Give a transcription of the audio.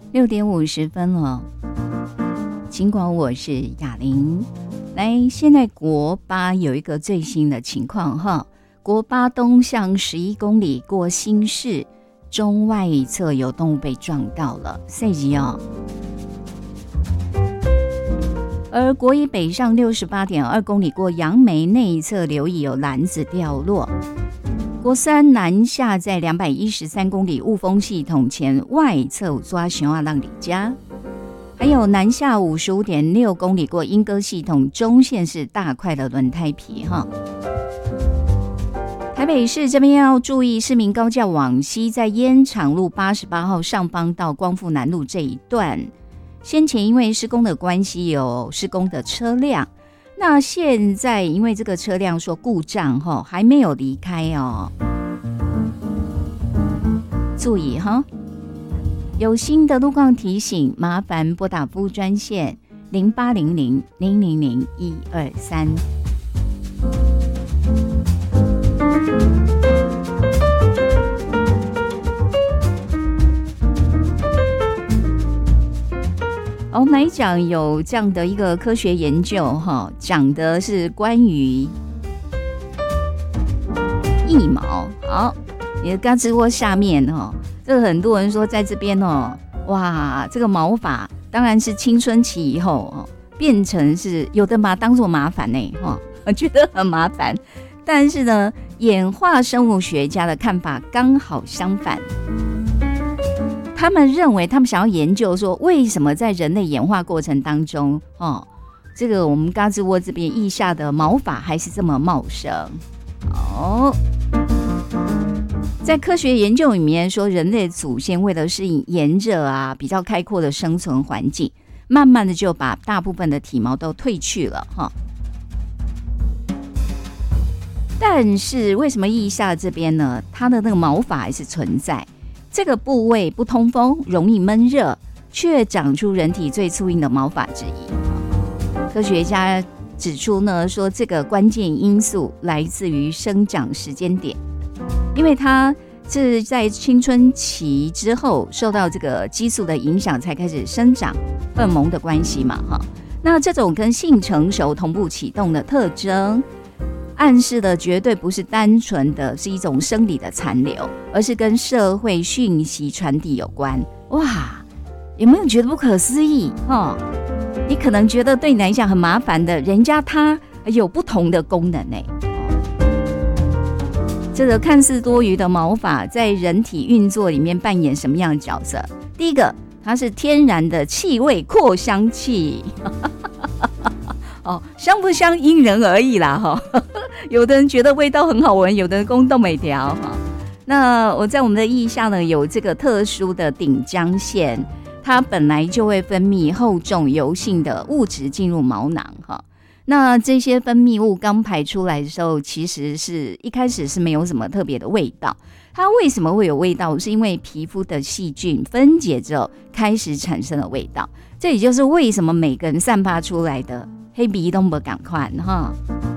6:50了，尽管我是雅玲。来，现在国八有一个最新的情况哈，国八东向11公里过新市中外侧有动物被撞到了，赛级哦。而国一北上68.2公里过杨梅内侧留意有篮子掉落。国三南下在213公里雾峰系统前外侧抓熊啊浪里家，还有南下55.6公里过莺歌系统中线是大块的轮胎皮哈。台北市这边要注意，市民高架往西在烟厂路88号上方到光复南路这一段，先前因为施工的关系有施工的车辆。那现在因为这个车辆说故障还没有离开哦，注意哈，有新的路况提醒，麻烦拨打服务专线0800-000-123。我们来讲有这样的一个科学研究讲的是关于腋毛。好，你的胳肢窝下面这个很多人说在这边哇，这个毛发当然是青春期以后变成是有的把它当作麻烦呢我觉得很麻烦。但是呢，演化生物学家的看法刚好相反。他们认为，他们想要研究说，为什么在人类演化过程当中，这个我们胳肢窝这边腋下的毛发还是这么茂盛。在科学研究里面说，人类祖先为了适应炎热比较开阔的生存环境，慢慢的就把大部分的体毛都褪去了但是为什么腋下这边呢，它的那个毛发还是存在？这个部位不通风，容易闷热，却长出人体最粗硬的毛发之一。科学家指出呢，说这个关键因素来自于生长时间点，因为它是在青春期之后受到这个激素的影响才开始生长，荷尔蒙的关系嘛那这种跟性成熟同步启动的特征，暗示的绝对不是单纯的是一种生理的残留，而是跟社会讯息传递有关。哇，有没有觉得不可思议你可能觉得对你来讲很麻烦的，人家它有不同的功能这个看似多余的毛发在人体运作里面扮演什么样的角色？第一个，它是天然的气味扩香器香不香因人而异啦有的人觉得味道很好闻，有的人宫动没调那我在我们的腋下呢，有这个特殊的顶浆腺，它本来就会分泌厚重油性的物质进入毛囊那这些分泌物刚排出来的时候，其实是一开始是没有什么特别的味道。它为什么会有味道？是因为皮肤的细菌分解之后开始产生了味道。这也就是为什么每个人散发出来的黑鼻都不赶快